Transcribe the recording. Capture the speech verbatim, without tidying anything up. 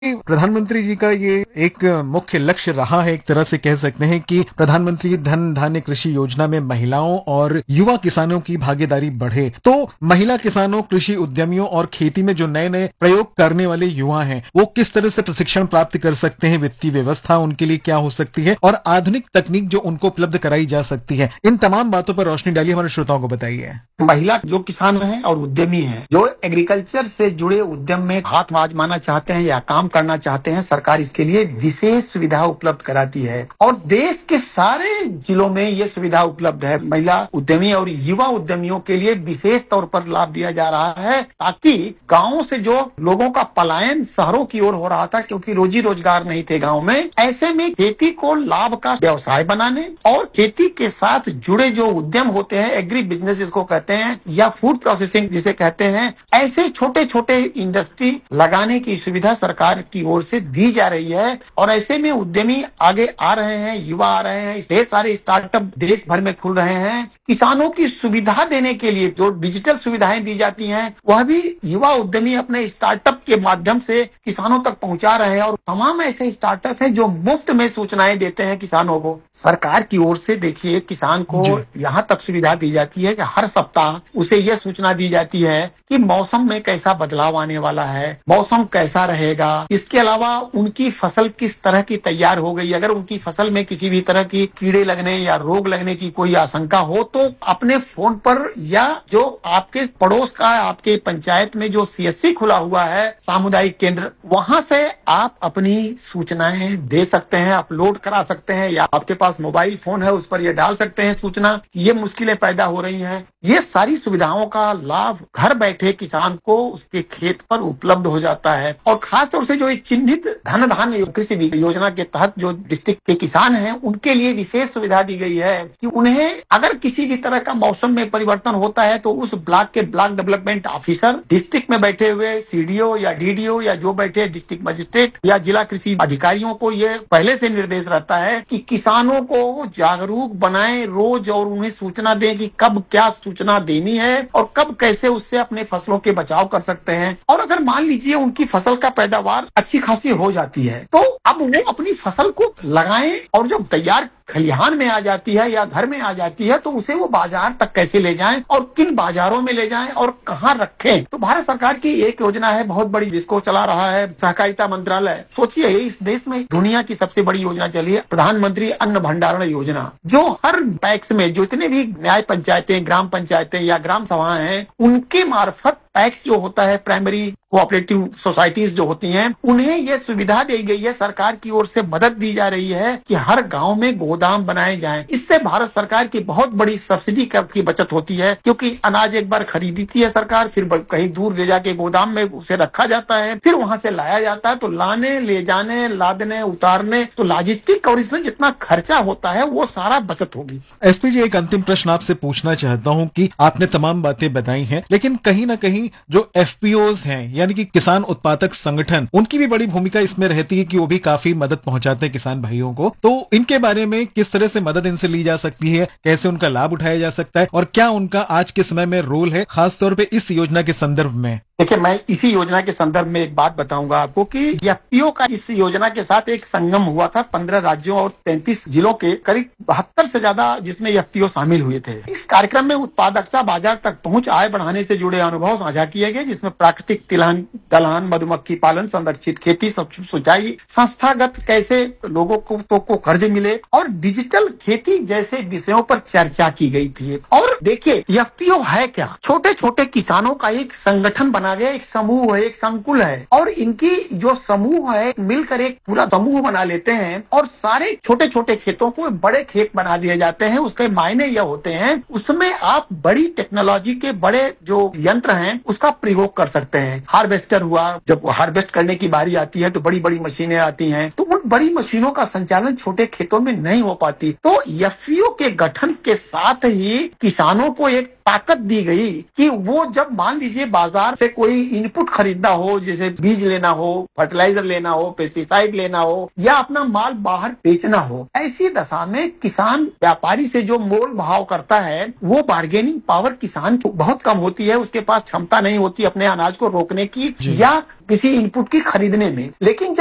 प्रधानमंत्री जी का ये एक मुख्य लक्ष्य रहा है, एक तरह से कह सकते हैं कि प्रधानमंत्री धन धान्य कृषि योजना में महिलाओं और युवा किसानों की भागीदारी बढ़े। तो महिला किसानों, कृषि उद्यमियों और खेती में जो नए नए प्रयोग करने वाले युवा हैं, वो किस तरह से प्रशिक्षण प्राप्त कर सकते हैं, वित्तीय व्यवस्था उनके लिए क्या हो सकती है और आधुनिक तकनीक जो उनको उपलब्ध कराई जा सकती है, इन तमाम बातों पर रोशनी डालिए, हमारे श्रोताओं को बताइए। महिला जो किसान हैं और उद्यमी हैं, जो एग्रीकल्चर से जुड़े उद्यम में हाथ आजमाना चाहते हैं या काम करना चाहते हैं, सरकार इसके लिए विशेष सुविधा उपलब्ध कराती है और देश के सारे जिलों में ये सुविधा उपलब्ध है। महिला उद्यमी और युवा उद्यमियों के लिए विशेष तौर पर लाभ दिया जा रहा है, ताकि गांवों से जो लोगों का पलायन शहरों की ओर हो रहा था, क्योंकि रोजी रोजगार नहीं थे गाँव में, ऐसे में खेती को लाभ का व्यवसाय बनाने और खेती के साथ जुड़े जो उद्यम होते हैं, एग्री बिजनेस जिसको कहते हैं या फूड प्रोसेसिंग जिसे कहते हैं, ऐसे छोटे छोटे इंडस्ट्री लगाने की सुविधा सरकार की ओर से दी जा रही है। और ऐसे में उद्यमी आगे आ रहे हैं, युवा आ रहे हैं, ढेर सारे स्टार्टअप देश भर में खुल रहे हैं। किसानों की सुविधा देने के लिए जो डिजिटल सुविधाएं दी जाती हैं, वह भी युवा उद्यमी अपने स्टार्टअप के माध्यम से किसानों तक पहुंचा रहे हैं। और तमाम ऐसे स्टार्टअप हैं जो मुफ्त में सूचनाएं देते हैं किसानों को। सरकार की ओर से देखिए, किसान को यहाँ तक सुविधा दी जाती है कि हर सप्ताह उसे यह सूचना दी जाती है कि मौसम में कैसा बदलाव आने वाला है, मौसम कैसा रहेगा। इसके अलावा उनकी फसल किस तरह की तैयार हो गई, अगर उनकी फसल में किसी भी तरह की कीड़े लगने या रोग लगने की कोई आशंका हो, तो अपने फोन पर या जो आपके पड़ोस का, आपके पंचायत में जो सीएससी खुला हुआ है, सामुदायिक केंद्र, वहां से आप अपनी सूचनाएं दे सकते हैं, अपलोड करा सकते हैं, या आपके पास मोबाइल फोन है उस पर ये डाल सकते हैं सूचना कि ये मुश्किलें पैदा हो रही हैं। ये सारी सुविधाओं का लाभ घर बैठे किसान को उसके खेत पर उपलब्ध हो जाता है। और खास तौर से जो एक चिन्हित धन धान्य कृषि योजना के तहत जो डिस्ट्रिक्ट के किसान हैं, उनके लिए विशेष सुविधा दी गई है कि उन्हें अगर किसी भी तरह का मौसम में परिवर्तन होता है तो उस ब्लॉक के ब्लॉक डेवलपमेंट ऑफिसर, डिस्ट्रिक्ट में बैठे हुए सीडीओ या डीडीओ या जो बैठे डिस्ट्रिक्ट मजिस्ट्रेट या जिला कृषि अधिकारियों को ये पहले से निर्देश रहता है कि किसानों को जागरूक बनाएं रोज और उन्हें सूचना दें कि कब क्या सूचना देनी है और कब कैसे उससे अपने फसलों के बचाव कर सकते हैं। और अगर मान लीजिए उनकी फसल का पैदावार अच्छी खासी हो जाती है, तो अब वो अपनी फसल को लगाएं और जब तैयार खलिहान में आ जाती है या घर में आ जाती है, तो उसे वो बाजार तक कैसे ले जाएं और किन बाजारों में ले जाएं और कहां रखें। तो भारत सरकार की एक योजना है बहुत बड़ी, जिसको चला रहा है सहकारिता मंत्रालय। सोचिए, इस देश में दुनिया की सबसे बड़ी योजना चली है प्रधानमंत्री अन्न भंडारण योजना, जो हर पैक्स में जो इतने भी न्याय पंचायतें, ग्राम पंचायतें या ग्राम सभाएं हैं, उनके मार्फत पैक्स जो होता है, प्राइमरी कोऑपरेटिव सोसाइटीज जो होती हैं, उन्हें यह सुविधा दी गई है, सरकार की ओर से मदद दी जा रही है कि हर गांव में गोदाम बनाए जाएं। इससे भारत सरकार की बहुत बड़ी सब्सिडी की बचत होती है, क्योंकि अनाज एक बार खरीदती है सरकार, फिर कहीं दूर ले जाके गोदाम में उसे रखा जाता है, फिर वहां से लाया जाता है। तो लाने, ले जाने, लादने, उतारने, तो लॉजिस्टिक और इसमें जितना खर्चा होता है वो सारा बचत होगी। एसपी जी, एक अंतिम प्रश्न आपसे पूछना चाहता हूं कि आपने तमाम बातें बताई हैं, लेकिन कहीं ना कहीं जो एफपीओज हैं, यानी कि किसान उत्पादक संगठन, उनकी भी बड़ी भूमिका इसमें रहती है कि वो भी काफी मदद पहुंचाते हैं किसान भाइयों को। तो इनके बारे में किस तरह से मदद इनसे ली जा सकती है, कैसे उनका लाभ उठाया जा सकता है और क्या उनका आज के समय में रोल है, खासतौर पे इस योजना के संदर्भ में? देखिए, मैं इसी योजना के संदर्भ में एक बात बताऊंगा आपको कि एफपीओ का इस योजना के साथ एक संगम हुआ था पंद्रह राज्यों और तैंतीस जिलों के करीब बहत्तर से ज्यादा, जिसमें एफपीओ शामिल हुए थे। इस कार्यक्रम में उत्पादकता, बाजार तक पहुंच, आय बढ़ाने से जुड़े अनुभव साझा किए गए, जिसमें प्राकृतिक तिलहन, दलहन, मधुमक्खी पालन, संरक्षित खेती, सिंचाई, संस्थागत कैसे लोगों को, तो को कर्ज मिले और डिजिटल खेती जैसे विषयों पर चर्चा की गई थी। और देखिए, एफपीओ है क्या? छोटे छोटे किसानों का एक संगठन बना गया, एक समूह है, एक संकुल है, और इनकी जो समूह है मिलकर एक पूरा समूह बना लेते हैं और सारे छोटे छोटे खेतों को बड़े खेत बना दिए जाते हैं। उसके मायने यह होते हैं, उसमें आप बड़ी टेक्नोलॉजी के बड़े जो यंत्र हैं उसका प्रयोग कर सकते हैं। हार्वेस्टर हुआ, जब हार्वेस्ट करने की बारी आती है तो बड़ी बड़ी मशीनें आती हैं, तो उन बड़ी मशीनों का संचालन छोटे खेतों में नहीं हो पाती। तो एफपीओ के गठन के साथ ही किसानों को एक ताकत दी गई कि वो जब मान लीजिए बाजार से कोई इनपुट खरीदना हो, जैसे बीज लेना हो, फर्टिलाइजर लेना हो, पेस्टिसाइड लेना हो या अपना माल बाहर बेचना हो, ऐसी दशा में किसान व्यापारी से जो मोल भाव करता है वो बार्गेनिंग पावर किसान को बहुत कम होती है, उसके पास क्षमता नहीं होती अपने अनाज को रोकने की जी। या किसी इनपुट की खरीदने में। लेकिन